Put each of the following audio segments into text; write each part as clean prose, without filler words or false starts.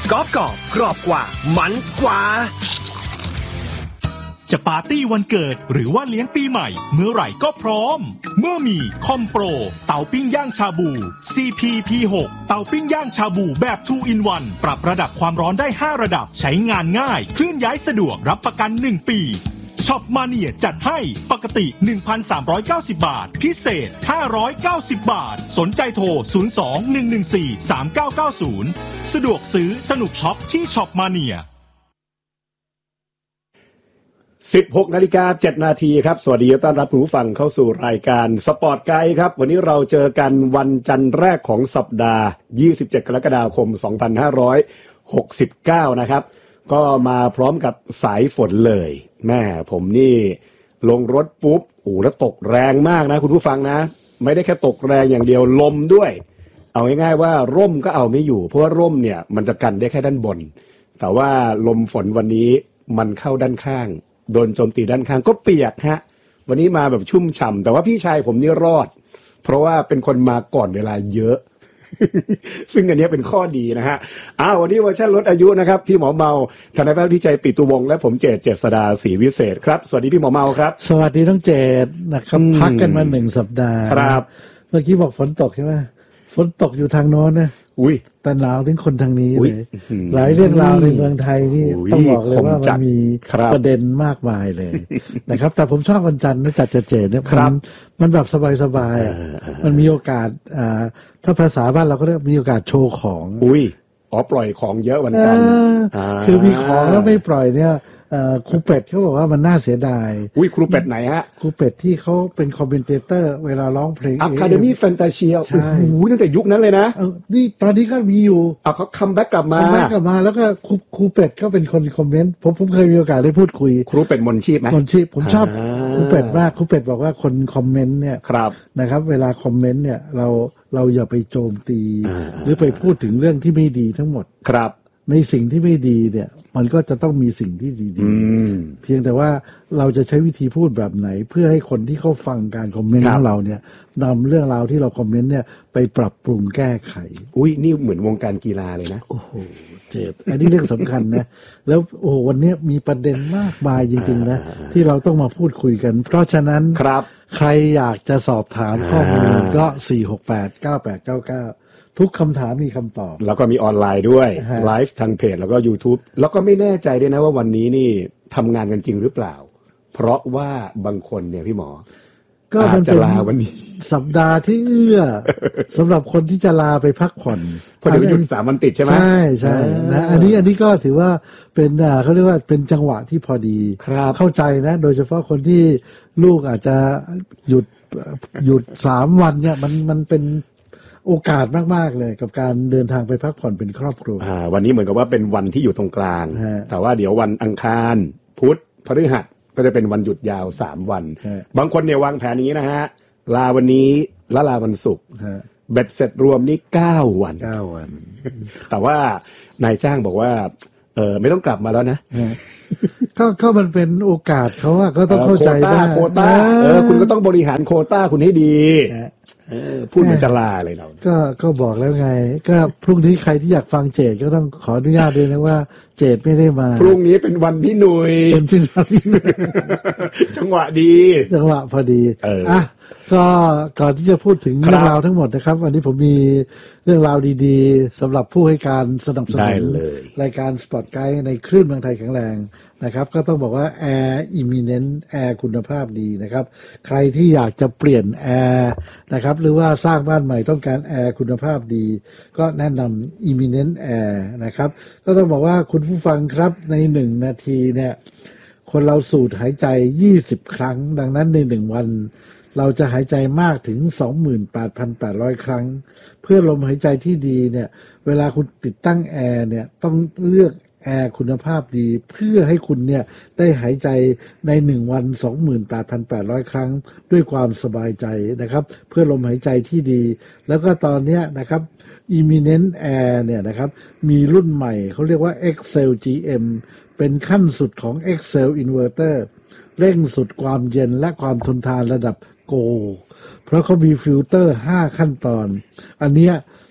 กรอบกรอบกว่ามันกว่าจะปาร์ตี้วันเกิดหรือว่าเลี้ยงปีใหม่เมื่อไหร่ก็พร้อมเมื่อมีคอมโปรเตาปิ้งย่างชาบู CPP6 เตาปิ้งย่างชาบูแบบ 2 in 1 ปรับระดับความร้อนได้5ระดับใช้งานง่ายเคลื่อนย้ายสะดวกรับประกัน1ปีช็อปมาเนียจัดให้ปกติ 1,390 บาทพิเศษ590 บาทสนใจโทร 02-114-3990 สะดวกซื้อสนุกช็อปที่ช็อปมาเนีย 16:07 นาทีครับสวัสดีต้อนรับคุณผู้ฟังเข้าสู่รายการสปอร์ตไกด์ครับวันนี้เราเจอกันวันจันทร์แรกของสัปดาห์27 กรกฎาคม 2569นะครับก็มาพร้อมกับสายฝนเลยแม่ผมนี่ลงรถปุ๊บแล้วตกแรงมากนะคุณผู้ฟังนะไม่ได้แค่ตกแรงอย่างเดียวลมด้วยเอาง่ายๆว่าร่มก็เอาไม่อยู่เพราะว่าร่มเนี่ยมันจะกันได้แค่ด้านบนแต่ว่าลมฝนวันนี้มันเข้าด้านข้างโดนโจมตีด้านข้างก็เปียกฮะวันนี้มาแบบชุ่มฉ่ำแต่ว่าพี่ชายผมนี่รอดเพราะว่าเป็นคนมาก่อนเวลาเยอะ ซึ่งอันนี้เป็นข้อดีนะฮะวันนี้เวอร์ชันลดอายุนะครับพี่หมอเมาทนายแพทย์วิจัยปิตุวงศ์และผมเจษฎาศรีวิเศษครับสวัสดีพี่หมอเมาครับสวัสดีน้องเจษนะครับพักกันมา1 สัปดาห์ครับเมื่อกี้บอกฝนตกใช่ไหมฝนตกอยู่ทางโน้นนะแต่หนาวถึงคนทางนี้เลยหลายเรื่องราวในเมืองไทยนี่ต้องบอกเลยว่ามันมีประเด็นมากมายเลยนะครับแต่ผมชอบวันจันทร์นะจัดเจเนี่ยมันแบบสบายๆมันมีโอกาสถ้าภาษาบ้านเราก็เรียกมีโอกาสโชว์ของปล่อยของเยอะวันจันทร์คือมีของแล้วไม่ปล่อยเนี่ยครูเป็ดเขาบอกว่ามันน่าเสียดายครูเป็ดไหนฮะครูเป็ดที่เขาเป็นคอมเมนเตเตอร์เวลาร้องเพลง Academy Fantasia โอ้โหตั้งแต่ยุคนั้นเลยนะนี่ตอนนี้ก็มีอยู่เขาคัมแบ็กกลับมาแล้วก็ครูเป็ดก็เป็นคนคอมเมนต์ผมเคยมีโอกาสได้พูดคุยครูเป็ดมนชีพไหมมนชีพผมชอบครูเป็ดมากครูเป็ดบอกว่าคนคอมเมนต์เนี่ยนะครับเวลาคอมเมนต์เนี่ยเราอย่าไปโจมตีหรือไปพูดถึงเรื่องที่ไม่ดีทั้งหมดครับในสิ่งที่ไม่ดีเนี่ยมันก็จะต้องมีสิ่งที่ดีๆเพียงแต่ว่าเราจะใช้วิธีพูดแบบไหนเพื่อให้คนที่เขาฟังการคอมเมนต์ของเราเนี่ยนำเรื่องราวที่เราคอมเมนต์เนี่ยไปปรับปรุงแก้ไขนี่เหมือนวงการกีฬาเลยนะโอ้โหเจ็บอันนี้เรื่องสำคัญนะแล้ววันนี้มีประเด็นมากมายจริงๆนะที่เราต้องมาพูดคุยกันเพราะฉะนั้นใครอยากจะสอบถามข้อมูลก็4689899ทุกคำถามมีคำตอบแล้วก็มีออนไลน์ด้วยไลฟ์ทางเพจแล้วก็ YouTube แล้วก็ไม่แน่ใจด้วยนะว่าวันนี้นี่ทำงานกันจริงหรือเปล่าเพราะว่าบางคนเนี่ยพี่หมอก็มันเป็นวันนี้สัปดาห์ที่เอื้อสำหรับคนที่จะลาไปพักผ่อนเพราะเดี๋ยวหยุด3 วันติดใช่ไหมใช่นะอันนี้ก็ถือว่าเป็นเขาเรียกว่าเป็นจังหวะที่พอดีเข้าใจนะโดยเฉพาะคนที่ลูกอาจจะหยุด3 วันเนี่ยมันเป็นโอกาสมากๆเลยกับการเดินทางไปพักผ่อนเป็นครอบครัววันนี้เหมือนกับว่าเป็นวันที่อยู่ตรงกลางแต่ว่าเดี๋ยววันอังคารพุธพฤหัสก็จะเป็นวันหยุดยาว3 วันบางคนเนี่ยวางแผนอย่างนี้นะฮะลาวันนี้และลาวันศุกร์เบ็ดเสร็จรวมนี่9 วันแต่ว่านายจ้างบอกว่าไม่ต้องกลับมาแล้วนะก็มันเป็นโอกาสเขาก็ต้องเข้าใจว่าโควต้าคุณก็ต้องบริหารโควต้าคุณให้ดีพูดเหมือนจะลาเลยเราก็บอกแล้วไงก็พรุ่งนี้ใครที่อยากฟังเจดก็ต้องขออนุญาตด้วยนะว่าเจดไม่ได้มาพรุ่งนี้เป็นวันพี่หนุ่ยเป็นวันพี่หนุ่ยจังหวะดีจังหวะพอดีก็ก่อนที่จะพูดถึงเรื่องราวทั้งหมดนะครับวันนี้ผมมีเรื่องราวดีๆสำหรับผู้ให้การสนับสนุนรายการสปอร์ตไกด์ในคลื่นเมืองไทยแข็งแรงนะครับก็ต้องบอกว่าแอร์อิมิเนนต์แอร์คุณภาพดีนะครับใครที่อยากจะเปลี่ยนแอร์นะครับหรือว่าสร้างบ้านใหม่ต้องการแอร์คุณภาพดีก็แนะนำ Imminent Air นะครับก็ต้องบอกว่าคุณผู้ฟังครับใน1 นาทีเนี่ยคนเราสูดหายใจ20 ครั้งดังนั้นใน1 วันเราจะหายใจมากถึง 28,800 ครั้งเพื่อลมหายใจที่ดีเนี่ยเวลาคุณติดตั้งแอร์เนี่ยต้องเลือกแอร์คุณภาพดีเพื่อให้คุณเนี่ยได้หายใจใน1 วัน 28,800 ครั้งด้วยความสบายใจนะครับเพื่อลมหายใจที่ดีแล้วก็ตอนนี้นะครับ Imminent Air เนี่ยนะครับมีรุ่นใหม่เขาเรียกว่า Excel GM เป็นขั้นสุดของ Excel Inverter เร่งสุดความเย็นและความทนทานระดับโกเพราะเขามีฟิลเตอร์5 ขั้นตอนอันเนี้ย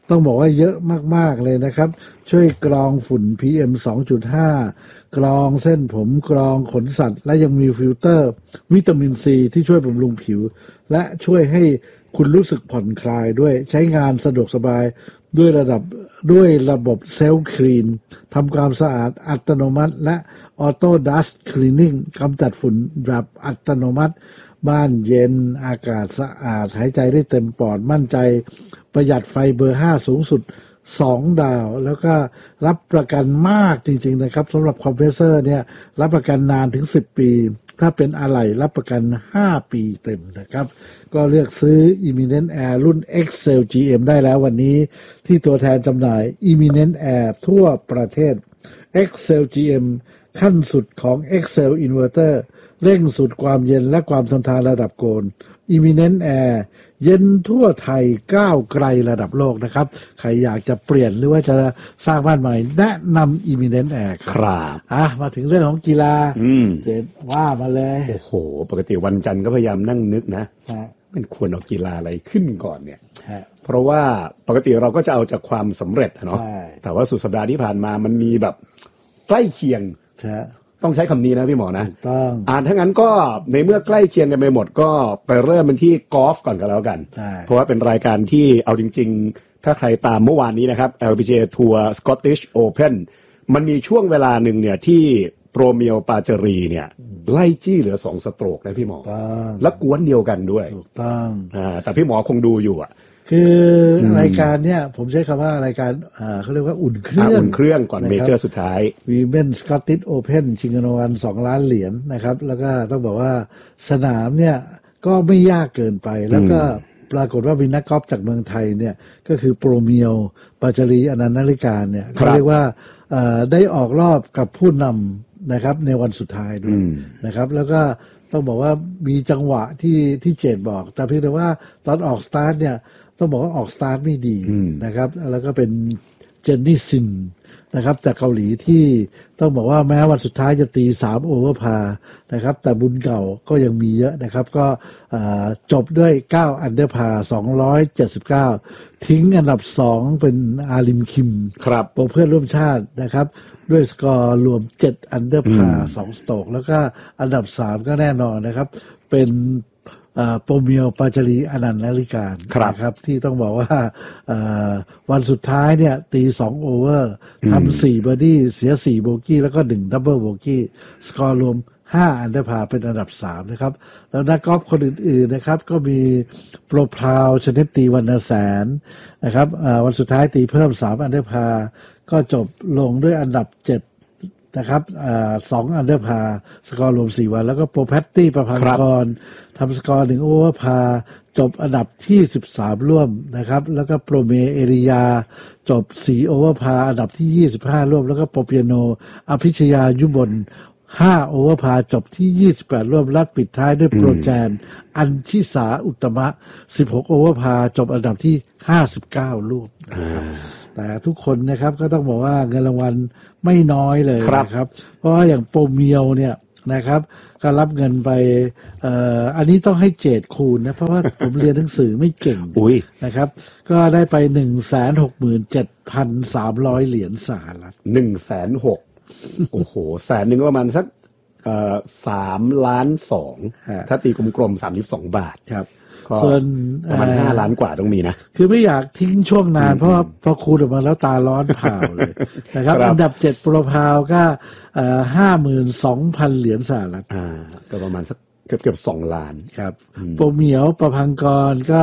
ต้องบอกว่าเยอะมากๆเลยนะครับช่วยกรองฝุ่น PM 2.5 กรองเส้นผมกรองขนสัตว์และยังมีฟิลเตอร์วิตามินซีที่ช่วยบำรุงผิวและช่วยให้คุณรู้สึกผ่อนคลายด้วยใช้งานสะดวกสบายด้วยระบบเซลล์คลีนทำความสะอาดอัตโนมัติและออโต้ดัสต์คลีนนิ่งกำจัดฝุ่นแบบอัตโนมัติบ้านเย็นอากาศสะอาดหายใจได้เต็มปอดมั่นใจประหยัดไฟเบอร์5สูงสุด2ดาวแล้วก็รับประกันมากจริงๆนะครับสำหรับคอมเพรสเซอร์เนี่ยรับประกันนานถึง10ปีถ้าเป็นอะไหล่รับประกัน5ปีเต็มนะครับก็เลือกซื้อ Eminent Air รุ่น Excel GM ได้แล้ววันนี้ที่ตัวแทนจำหน่าย Eminent Air ทั่วประเทศ Excel GM ขั้นสุดของ Excel Inverter เร่งสุดความเย็นและความทนทานระดับโกล Eminent Air เย็นทั่วไทยก้าวไกลระดับโลกนะครับใครอยากจะเปลี่ยนหรือว่าจะสร้างบ้านใหม่แนะนำ Eminent Air ครับมาถึงเรื่องของกีฬาเจ็ดว่ามาเลยโอ้โหปกติวันจันทร์ก็พยายามนั่งนึกนะมันควรเอากีฬาอะไรขึ้นก่อนเนี่ยเพราะว่าปกติเราก็จะเอาจากความสำเร็จเนาะแต่ว่าสุดสัปดาห์ที่ผ่านมามันมีแบบใกล้เคียงต้องใช้คำนี้นะพี่หมอนะต้องถ้างั้นก็ในเมื่อใกล้เคียงกันไปหมดก็ไปเริ่มเป็นที่กอล์ฟก่อนกันแล้วกันเพราะว่าเป็นรายการที่เอาจริงๆถ้าใครตามเมื่อวานนี้นะครับ LPGA Tour Scottish Open มันมีช่วงเวลาหนึ่งเนี่ยที่โปรเมียวปาเจรีเนี่ยไล่จี้เหลือ2สโตรกนะพี่หมอและกวนเดียวกันด้วยถูกต้องแต่พี่หมอคงดูอยู่คือรายการเนี่ยผมใช้คำว่ารายการเขาเรียกว่าอุ่นเครื่องก่อนเมเจอร์สุดท้าย Women Scottish Open ชิงเงินรางวัล2 ล้านเหรียญนะครับแล้วก็ต้องบอกว่าสนามเนี่ยก็ไม่ยากเกินไปแล้วก็ปรากฏว่ามีนักกอล์ฟจากเมืองไทยเนี่ยก็คือโปรเมียวปาจารีอนันต์นาริการเนี่ยเขาเรียกว่าได้ออกรอบกับผู้นำนะครับในวันสุดท้ายด้วยนะครับแล้วก็ต้องบอกว่ามีจังหวะที่เจดบอกแต่เพียงแต่ว่าตอนออกสตาร์ทเนี่ยต้องบอกว่าออกสตาร์ทไม่ดีนะครับแล้วก็เป็นเจนนี่ซินนะครับจากเกาหลีที่ต้องบอกว่าแม้วันสุดท้ายจะตี3โอเวอร์พานะครับแต่บุญเก่าก็ยังมีเยอะนะครับก็จบด้วย9อันเดอร์พา279ทิ้งอันดับ2เป็นอาลิมคิมครับโปรเพื่อนร่วมชาตินะครับด้วยสกอร์รวม7อันเดอร์พา2สโตรกแล้วก็อันดับ3ก็แน่นอนนะครับเป็นโปรเมียวปาจารีอนันต์นาริการนะครับที่ต้องบอกว่าวันสุดท้ายเนี่ยตี2โอเวอร์ทำ4เบอร์ดี้เสีย4โบกี้แล้วก็1ดับเบิลโบกี้สกอร์รวม5อันเดอร์พาเป็นอันดับ3นะครับแล้วนักกอล์ฟคนอื่นๆนะครับก็มีโปรพราวชนิดตีวันละแสนนะครับวันสุดท้ายตีเพิ่ม3อันเดอร์พาก็จบลงด้วยอันดับ7นะครับ2อันเดอร์พาสกอร์รวม4วันแล้วก็โปรแพตตี้ประภังกรทำสกอร์1โอเวอร์พาจบอันดับที่13ร่วมนะครับแล้วก็โปรเมเอริยาจบ4โอเวอร์พาอันดับที่25ร่วมแล้วก็โปรเปียโนอภิชยายุบล5โอเวอร์พาจบที่28ร่วมลัดปิดท้ายด้วยโปรแจนอัญชิสาอุตตมะ16โอเวอร์พาจบอันดับที่59ร่วมนะครับแต่ทุกคนนะครับก็ต้องบอกว่าเงินรางวัลไม่น้อยเลยนะครับเพราะว่าอย่างโปรเมียวเนี่ยนะครับก็รับเงินไปอันนี้ต้องให้เจดคูณนะเพราะว่าผมเรียนหนังสือไม่เก่งนะครับก็ได้ไป 167,300 เหรียญสหรัฐ 160,000 โอ้โหแสนหนึ่งก็ประมาณสัก3.2 ล้านถ้าตีกลมๆ32 บาทครับส่วนประมาณ5 ล้านกว่าต้องมีนะคือไม่อยากทิ้งช่วงนานเพราะว่าพอคูณออกมาแล้วตาร้อนเผาเลยนะครับอันดับ7โปรพาวก็52,000 เหรียญสหรัฐก็ประมาณสักเกือบ2 ล้านครับโปรเหมียวประพังกรก็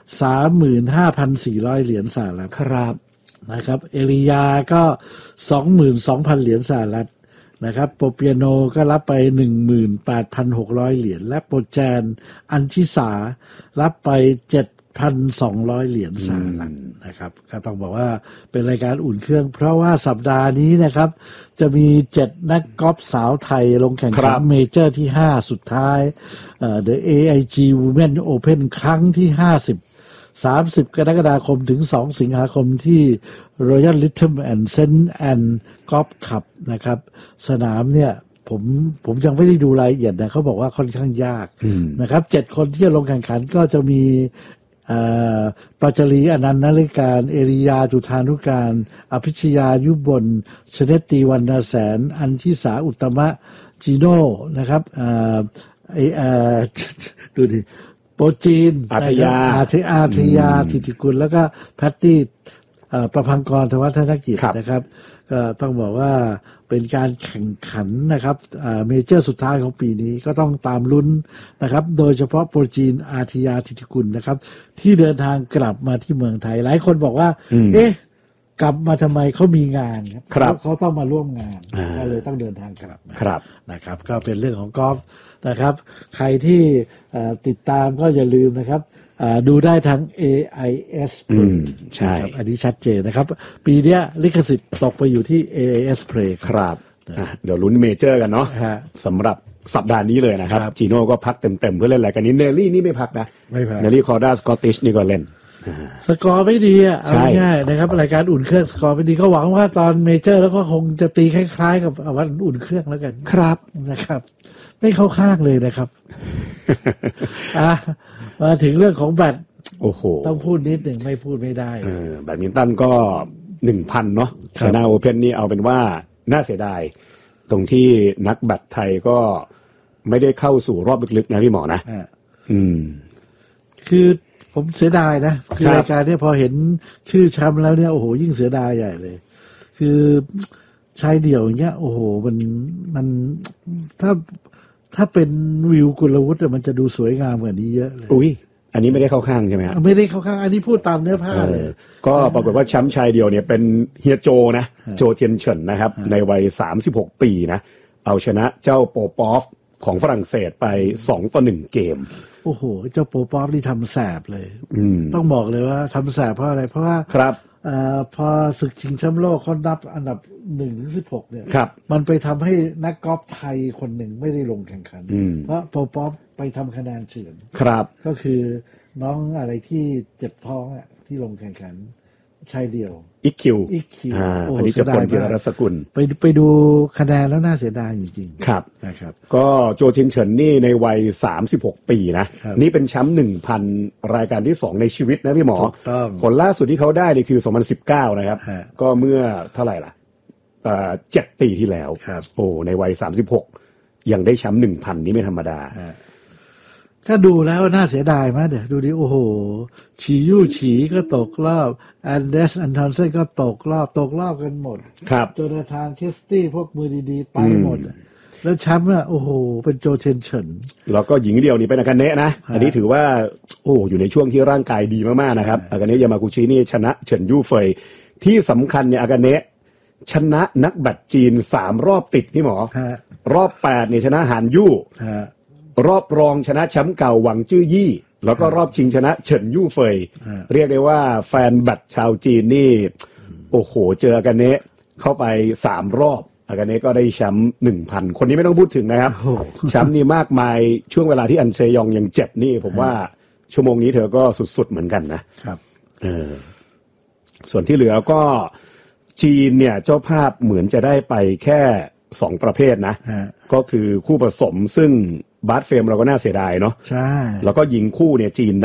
35,400 เหรียญสหรัฐครับนะครับเอริยาก็ 22,000 เหรียญสหรัฐนะครับโปรเปียโนก็รับไป 18,600 เหรียญและโปรแจนอัญชิสารับไป 7,200 เหรียญสหรัฐนะครับก็ต้องบอกว่าเป็นรายการอุ่นเครื่องเพราะว่าสัปดาห์นี้นะครับจะมี7นักกอล์ฟสาวไทยลงแข่งขันเมเจอร์ที่5สุดท้ายThe AIG Women Open ครั้งที่50 กรกฎาคมถึง2 สิงหาคมที่ Royal Lytham and St and Golf Club นะครับสนามเนี่ยผมยังไม่ได้ดูรายละเอียดนะเขาบอกว่าค่อนข้างยากนะครับ7คนที่จะลงแข่งขันก็จะมีปัจจรีอนันต์นฤการเอริยาจุฑานุการอภิชยายุบลชเนตตีวรรณแสนอัญชิสาอุตตมะจีโน่นะครับดูดิโปรจีนอาทยาธิติกุลแล้วก็แพตตี้ประพังกรธวัฒนกิจนะครับก็ต้องบอกว่าเป็นการแข่งขันนะครับเมเจอร์สุดท้ายของปีนี้ก็ต้องตามลุ้นนะครับโดยเฉพาะโปรจีนอาทยาธิติกุลนะครับที่เดินทางกลับมาที่เมืองไทยหลายคนบอกว่าเอ๊ะกลับมาทำไมเขามีงานครับเขาต้องมาร่วมงานก็เลยต้องเดินทางกลับนะครับก็เป็นเรื่องของกอล์ฟนะครับใครที่ติดตามก็อย่าลืมนะครับดูได้ทั้ง AIS ใช่อันนี้ชัดเจนนะครับปีนี้ลิขสิทธิ์ตกไปอยู่ที่ AIS Play ครับเดี๋ยวลุ้นเมเจอร์กันเนาะสำหรับสัปดาห์นี้เลยนะครับจีโน่ก็พักเต็มๆเพื่อเล่นอะไรกันนี้เนลลี่นี่ไม่พักนะเนลลี่คอร์ด้าสกอตติชนี่ก็เล่นสกอร์ไม่ดีอ่ะเอาง่ายๆนะครับรายการอุ่นเครื่องสกอร์ไม่ดีก็หวังว่าตอนเมเจอร์แล้วก็คงจะตีคล้ายๆกับวันอุ่นเครื่องแล้วกันครับนะครับไม่เข้าข้างเลยนะครับมาถึงเรื่องของแบดโอ้โหต้องพูดนิดหนึ่งไม่พูดไม่ได้แบดมินตันก็ 1,000 เนาะไชน่าโอเพ่นนี่เอาเป็นว่าน่าเสียดายตรงที่นักแบดไทยก็ไม่ได้เข้าสู่รอบลึกๆนะพี่หมอนะคือผมเสียดายนะคือรายการนี้พอเห็นชื่อแชมป์แล้วเนี่ยโอ้โหยิ่งเสียดายใหญ่เลยคือชายเดี่ยวอย่างเงี้ยโอ้โหมันถ้าเป็นวิวกุลวุฒิมันจะดูสวยงามกว่านี้เยอะเลยอุ้ยอันนี้ไม่ได้เข้าข้างใช่ไหมไม่ได้เข้าข้างอันนี้พูดตามเนื้อผ้าเลยก็ปรากฏว่าแชมป์ชายเดี่ยวเนี่ยเป็นเฮียโจนะโจเทียนเฉินนะครับในวัย36 ปีนะเอาชนะเจ้าโปปอฟของฝรั่งเศสไป2-1เกมโอ้โหเจ้าโปปอฟนี่ทำแสบเลยต้องบอกเลยว่าทำแสบเพราะอะไรเพราะว่าครับพอศึกชิงแชมป์โลกเขานับอันดับ 1-16 เนี่ยครับมันไปทำให้นักกอล์ฟไทยคนหนึ่งไม่ได้ลงแข่งขันเพราะโปปอฟไปทำคะแนนเฉือนครับก็คือน้องอะไรที่เจ็บท้องอ่ะที่ลงแข่งขันชายเดี่ยวอิกคิวอันนี้จะเป็นกีฬาสกุลไปดูคะแนนแล้วน่าเสียดายจริงๆครับนะครับก็โจเทียนเฉินนี่ในวัย36 ปีนะนี่เป็นแชมป์ 1,000 รายการที่2ในชีวิตนะพี่หมอผลล่าสุดที่เขาได้นี่คือ2019นะครับก็เมื่อเท่าไหร่ล่ะ7 ปีที่แล้วโอ้ในวัย36ยังได้แชมป์ 1,000 นี่ไม่ธรรมดาถ้าดูแล้วน่าเสียดายไหมเดี๋ยวดูดิโอ้โหฉียู่ฉีก็ตกรอบแอนเดสอันทอนเซนก็ตกรอบกันหมดครับโจนาธานเชสตี้พวกมือดีๆไปหมดแล้วแชมป์น่ะโอ้โหเป็นโจเทนเฉินแล้วก็หญิงเดียวนี่เป็นอากาเนะนะอันนี้ถือว่าโอ้อยู่ในช่วงที่ร่างกายดีมากๆนะครับอากาเนะยามากุชินี่ชนะเฉินยู่เฟยที่สำคัญเนี่ยอากาเนะชนะนักแบดจีน3 รอบติดพี่หมอรอบ8เนี่ยชนะหานยู่รอบรองชนะแชมป์เก่าหวังจื้อยี่แล้วก็รอบชิงชนะเฉินยู่เฟยเรียกได้ว่าแฟนแบดชาวจีนนี่โอ้โหเจออากาเนะเข้าไป3 รอบอากาเนะก็ได้แชมป์ 1,000 คนนี้ไม่ต้องพูดถึงนะครับแชมป์นี่มากมายช่วงเวลาที่อันเซยองยังเจ็บนี่ผมว่าชั่วโมงนี้เธอก็สุดๆเหมือนกันนะครับส่วนที่เหลือก็จีนเนี่ยเจ้าภาพเหมือนจะได้ไปแค่2 ประเภทนะก็คือคู่ผสมซึ่งบาสเฟรมเราก็น่าเสียดายเนาะใช่แล้วก็หญิงคู่เนี่ยจีน